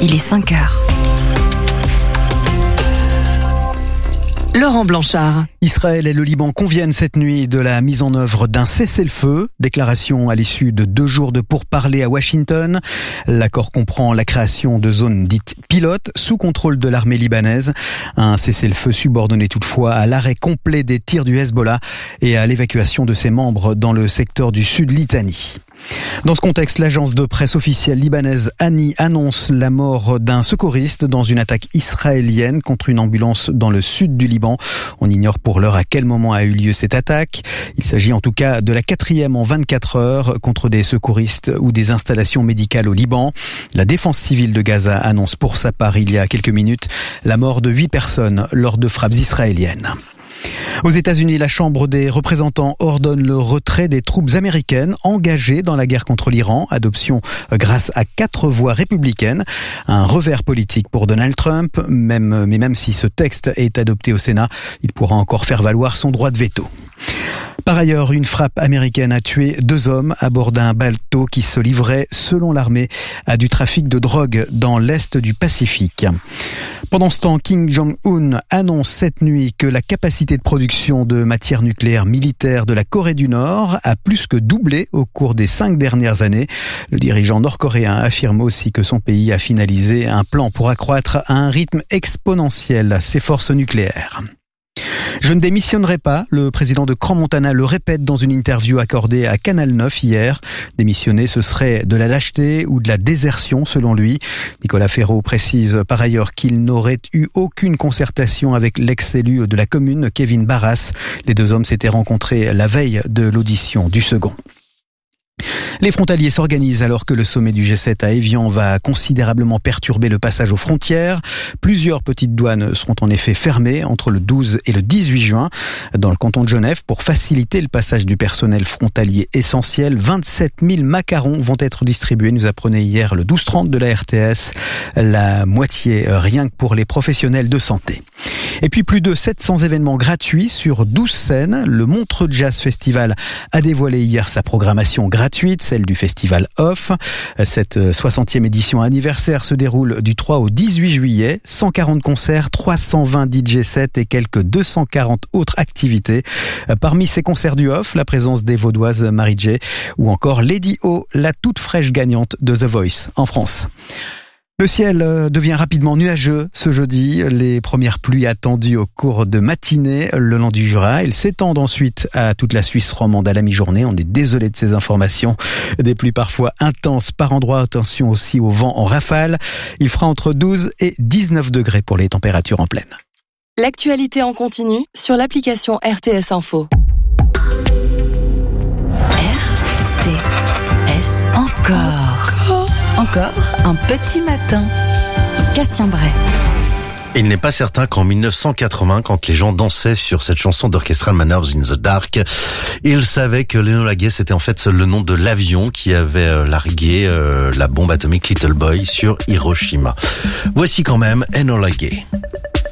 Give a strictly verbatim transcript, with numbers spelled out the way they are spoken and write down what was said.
il est cinq heures. Laurent Blanchard. Israël et le Liban conviennent cette nuit de la mise en œuvre d'un cessez-le-feu. Déclaration à l'issue de deux jours de pourparlers à Washington. L'accord comprend la création de zones dites pilotes sous contrôle de l'armée libanaise. Un cessez-le-feu subordonné toutefois à l'arrêt complet des tirs du Hezbollah et à l'évacuation de ses membres dans le secteur du sud Litanie. Dans ce contexte, l'agence de presse officielle libanaise Ani annonce la mort d'un secouriste dans une attaque israélienne contre une ambulance dans le sud du Liban. On ignore pour l'heure à quel moment a eu lieu cette attaque. Il s'agit en tout cas de la quatrième en vingt-quatre heures contre des secouristes ou des installations médicales au Liban. La défense civile de Gaza annonce pour sa part il y a quelques minutes la mort de huit personnes lors de frappes israéliennes. Aux États-Unis, la Chambre des représentants ordonne le retrait des troupes américaines engagées dans la guerre contre l'Iran, adoption grâce à quatre voix républicaines. Un revers politique pour Donald Trump, même, mais même si ce texte est adopté au Sénat, il pourra encore faire valoir son droit de veto. Par ailleurs, une frappe américaine a tué deux hommes à bord d'un bateau qui se livrait, selon l'armée, à du trafic de drogue dans l'est du Pacifique. Pendant ce temps, Kim Jong-un annonce cette nuit que la capacité de production de matières nucléaires militaires de la Corée du Nord a plus que doublé au cours des cinq dernières années. Le dirigeant nord-coréen affirme aussi que son pays a finalisé un plan pour accroître à un rythme exponentiel ses forces nucléaires. Je ne démissionnerai pas, le président de Crans-Montana le répète dans une interview accordée à Canal neuf hier. Démissionner, ce serait de la lâcheté ou de la désertion selon lui. Nicolas Ferraud précise par ailleurs qu'il n'aurait eu aucune concertation avec l'ex-élu de la commune, Kevin Barras. Les deux hommes s'étaient rencontrés la veille de l'audition du second. Les frontaliers s'organisent alors que le sommet du G sept à Évian va considérablement perturber le passage aux frontières. Plusieurs petites douanes seront en effet fermées entre le douze et le dix-huit juin. Dans le canton de Genève, pour faciliter le passage du personnel frontalier essentiel, vingt-sept mille macarons vont être distribués, nous apprenait hier le douze trente de la R T S. La moitié rien que pour les professionnels de santé. Et puis plus de sept cents événements gratuits sur douze scènes. Le Montreux Jazz Festival a dévoilé hier sa programmation gratuite, celle du festival Off. Cette soixantième édition anniversaire se déroule du trois au dix-huit juillet. cent quarante concerts, trois cent vingt D J sets et quelques deux cent quarante autres activités. Parmi ces concerts du Off, la présence des Vaudoises Marie J ou encore Lady O, la toute fraîche gagnante de The Voice en France. Le ciel devient rapidement nuageux ce jeudi. Les premières pluies attendues au cours de matinée le long du Jura. Elles s'étendent ensuite à toute la Suisse romande à la mi-journée. On est désolé de ces informations. Des pluies parfois intenses par endroits. Attention aussi au vent en rafale. Il fera entre douze et dix-neuf degrés pour les températures en plaine. L'actualité en continu sur l'application R T S Info. R T S encore. Encore un petit matin. Cassien Bray. Il n'est pas certain qu'en mille neuf cent quatre-vingts, quand les gens dansaient sur cette chanson d'Orchestral Manners in the Dark, ils savaient que l'Enola Gay, c'était en fait le nom de l'avion qui avait largué la bombe atomique Little Boy sur Hiroshima. Voici quand même Enola Gay.